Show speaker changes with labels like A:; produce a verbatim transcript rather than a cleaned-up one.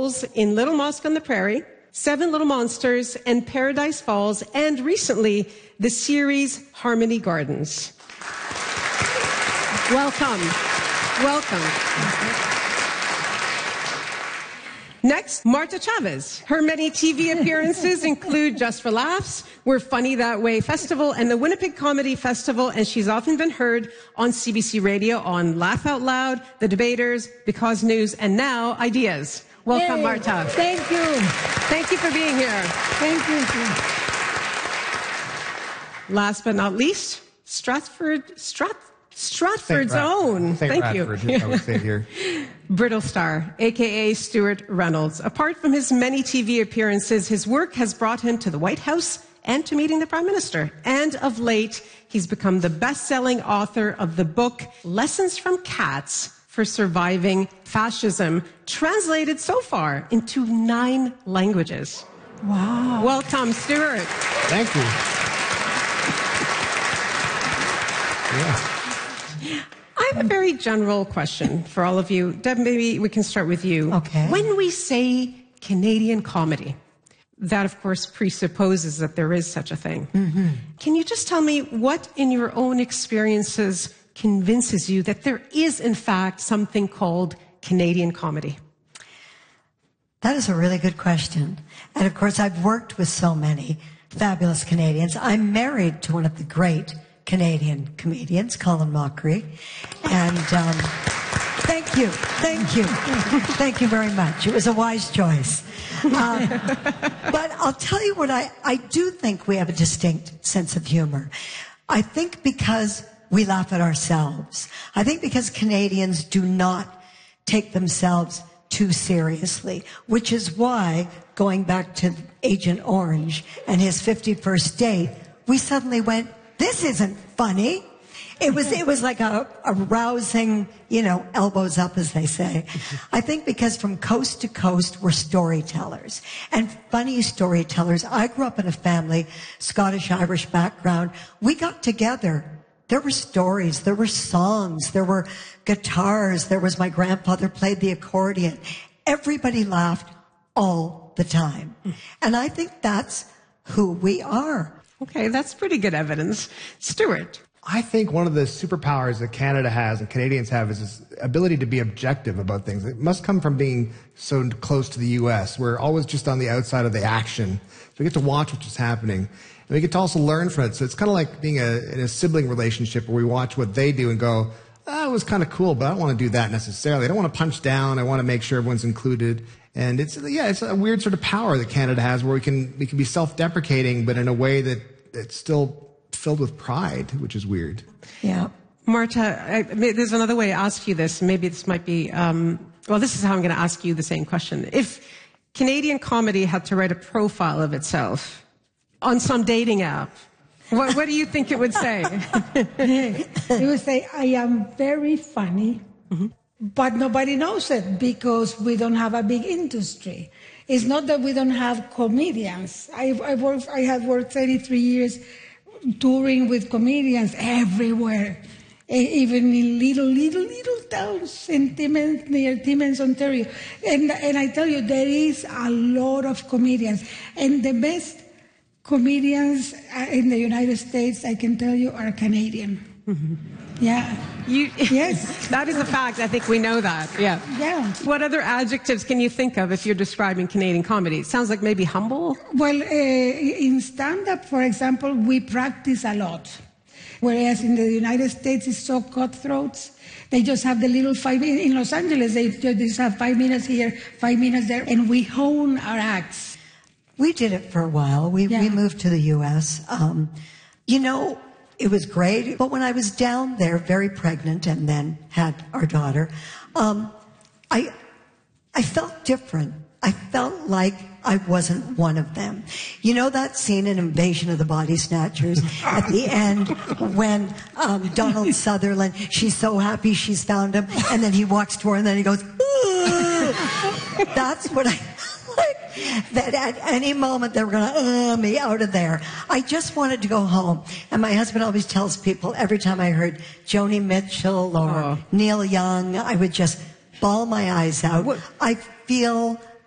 A: roles in Little Mosque on the Prairie, Seven Little Monsters, and Paradise Falls, and recently, the series Harmony Gardens. Welcome. Welcome. Next, Marta Chavez. Her many T V appearances include Just for Laughs, We're Funny That Way Festival, and the Winnipeg Comedy Festival, and she's often been heard on C B C Radio on Laugh Out Loud, The Debaters, Because News, and now Ideas. Welcome,
B: Yay.
A: Marta.
B: Thank you.
A: Thank you for being here.
B: Thank you.
A: Last but not least, Stratford, Strat, Stratford's own.
C: Saint
A: Thank
C: Radford,
A: you.
C: I would say here.
A: Brittle Star, a k a. Stuart Reynolds. Apart from his many T V appearances, his work has brought him to the White House and to meeting the Prime Minister. And of late, he's become the best-selling author of the book Lessons from Cats for Surviving Fascism, translated so far into nine languages.
B: Wow.
A: Welcome, Stuart.
C: Thank you. Yeah.
A: I have a very general question for all of you. Deb, maybe we can start with you.
B: Okay.
A: When we say Canadian comedy, that of course presupposes that there is such a thing. Mm-hmm. Can you just tell me what in your own experiences convinces you that there is in fact something called Canadian comedy?
D: That is a really good question. And of course, I've worked with so many fabulous Canadians. I'm married to one of the great Canadian comedians, Colin Mockery. And um, thank you, thank you, thank you very much. It was a wise choice. Uh, but I'll tell you what, I, I do think we have a distinct sense of humor. I think because we laugh at ourselves. I think because Canadians do not take themselves too seriously, which is why, going back to Agent Orange and his fifty-first date, we suddenly went, this isn't funny. It was, it was like a, a rousing, you know, elbows up, as they say. I think because from coast to coast, we're storytellers. And funny storytellers. I grew up in a family, Scottish-Irish background. We got together. There were stories, there were songs, there were guitars, there was my grandfather played the accordion. Everybody laughed all the time. And I think that's who we are.
A: Okay, that's pretty good evidence. Stuart.
C: I think one of the superpowers that Canada has and Canadians have is this ability to be objective about things. It must come from being so close to the U S. We're always just on the outside of the action. So we get to watch what's happening. And we get to also learn from it. So it's kind of like being a, in a sibling relationship where we watch what they do and go, oh, it was kind of cool, but I don't want to do that necessarily. I don't want to punch down. I want to make sure everyone's included. And it's, yeah, it's a weird sort of power that Canada has where we can, we can be self-deprecating, but in a way that it's still filled with pride, which is weird.
D: Yeah.
A: Marta, I, there's another way to ask you this. Maybe this might be, um, well, this is how I'm going to ask you the same question. If Canadian comedy had to write a profile of itself on some dating app, what, what do you think it would say?
B: It would say, I am very funny, mm-hmm. but nobody knows it because we don't have a big industry. It's not that we don't have comedians. I, I, work, I have worked thirty-three years touring with comedians everywhere, even in little, little, little towns in Timmins, near Timmins, Ontario. And, and I tell you, there is a lot of comedians. And the best comedians in the United States, I can tell you, are Canadian. Mm-hmm. Yeah.
A: You,
B: yes.
A: That is a fact. I think we know that. Yeah.
B: Yeah.
A: What other adjectives can you think of if you're describing Canadian comedy? It sounds like maybe humble.
B: Well, uh, in stand-up, for example, we practice a lot. Whereas in the United States, it's so cutthroat. They just have the little five, in Los Angeles, they just have five minutes here, five minutes there, and we hone our acts.
D: We did it for a while. We,
B: yeah.
D: we moved to the U S Um, you know, it was great. But when I was down there, very pregnant, and then had our daughter, um, I, I felt different. I felt like I wasn't one of them. You know that scene in Invasion of the Body Snatchers at the end when um, Donald Sutherland, she's so happy she's found him, and then he walks to her and then he goes, ugh. That's what I like. That at any moment they were going to uh, me out of there. I just wanted to go home. And my husband always tells people every time I heard Joni Mitchell or
A: oh.
D: Neil Young, I would just bawl my eyes out. What? I feel